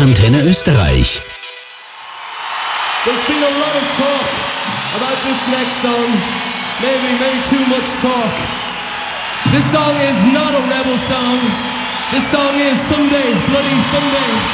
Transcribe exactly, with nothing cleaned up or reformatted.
Antenne Österreich. There's been a lot of talk about this next song. Maybe, maybe too much talk. This song is not a rebel song. This song is Someday, Bloody Someday.